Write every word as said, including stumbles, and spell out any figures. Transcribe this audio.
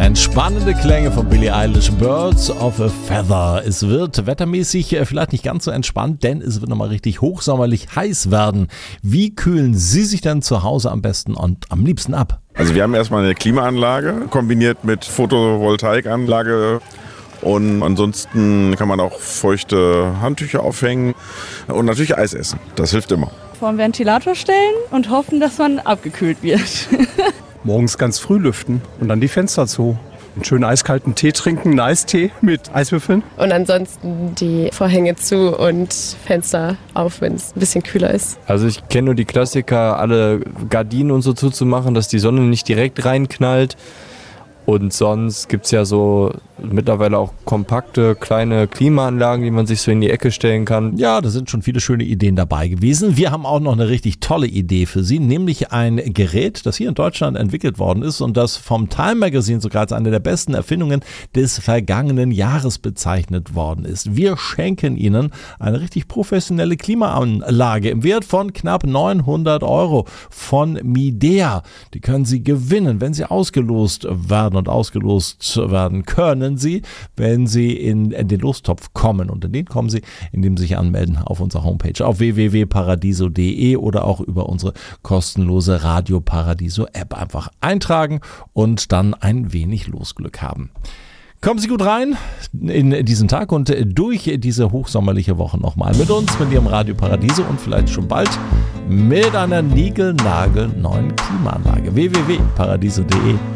Entspannende Klänge von Billie Eilish, Birds of a Feather. Es wird wettermäßig vielleicht nicht ganz so entspannt, denn es wird nochmal richtig hochsommerlich heiß werden. Wie kühlen Sie sich denn zu Hause am besten und am liebsten ab? Also wir haben erstmal eine Klimaanlage kombiniert mit Photovoltaikanlage. Und ansonsten kann man auch feuchte Handtücher aufhängen und natürlich Eis essen. Das hilft immer. Vor den Ventilator stellen und hoffen, dass man abgekühlt wird. Morgens ganz früh lüften und dann die Fenster zu. Einen schönen eiskalten Tee trinken, einen Eistee mit Eiswürfeln. Und ansonsten die Vorhänge zu und Fenster auf, wenn es ein bisschen kühler ist. Also ich kenne nur die Klassiker, alle Gardinen und so zuzumachen, dass die Sonne nicht direkt reinknallt. Und sonst gibt es ja so mittlerweile auch kompakte, kleine Klimaanlagen, die man sich so in die Ecke stellen kann. Ja, da sind schon viele schöne Ideen dabei gewesen. Wir haben auch noch eine richtig tolle Idee für Sie, nämlich ein Gerät, das hier in Deutschland entwickelt worden ist und das vom Time Magazine sogar als eine der besten Erfindungen des vergangenen Jahres bezeichnet worden ist. Wir schenken Ihnen eine richtig professionelle Klimaanlage im Wert von knapp neunhundert Euro von Midea. Die können Sie gewinnen, wenn sie ausgelost werden. Und ausgelost werden können Sie, wenn Sie in den Lostopf kommen. Und in den kommen Sie, indem Sie sich anmelden auf unserer Homepage auf w w w punkt paradiso punkt de oder auch über unsere kostenlose Radio Paradiso App einfach eintragen und dann ein wenig Losglück haben. Kommen Sie gut rein in diesen Tag und durch diese hochsommerliche Woche nochmal mit uns, mit Ihrem Radio Paradiso und vielleicht schon bald mit einer niegelnagelneuen Klimaanlage. w w w punkt paradiso punkt de